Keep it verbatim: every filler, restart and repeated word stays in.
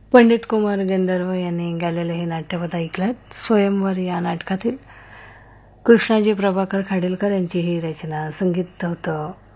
पंडित कुमार गंधर्व यांनी गायलेले हे नाट्यपद ऐकलं. स्वयंवर या नाटकातील कृष्णाजी प्रभाकर खाडीलकर यांची ही रचना. संगीत होतं